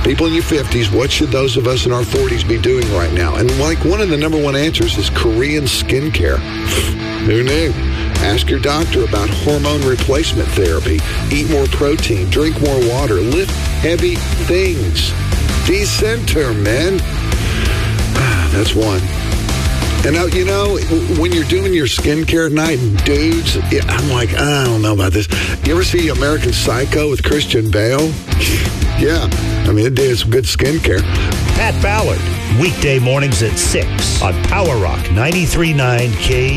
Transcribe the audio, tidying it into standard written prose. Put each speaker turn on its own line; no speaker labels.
People in your 50s, what should those of us in our 40s be doing right now? And like one of the number one answers is Korean skincare. Who knew? Ask your doctor about hormone replacement therapy. Eat more protein. Drink more water. Lift heavy things. Decenter, men. That's one. And now, you know, when you're doing your skincare at night, dudes, I'm like, I don't know about this. You ever see American Psycho with Christian Bale? Yeah. I mean, it did some good skincare.
Pat Ballard, weekday mornings at 6 on Power Rock 93.9 K.